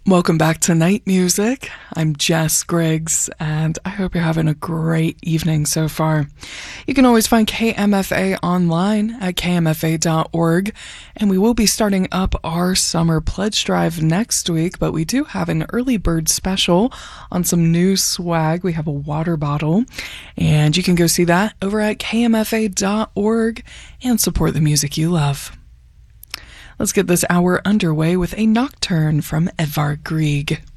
Welcome back to Night Music. I'm Jess Griggs, and I hope you're having a great evening so far. You can always find KMFA online at kmfa.org, and we will be starting up our summer pledge drive next week, but we do have an early bird special on some new swag. We have a water bottle, and you can go see that over at kmfa.org and support the music you love. Let's get this hour underway with a nocturne from Edvard Grieg.